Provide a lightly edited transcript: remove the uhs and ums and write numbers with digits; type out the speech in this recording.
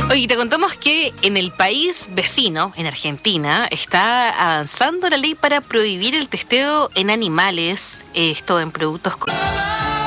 Oye, te contamos que en el país vecino, en Argentina, está avanzando la ley para prohibir el testeo en animales, esto en productos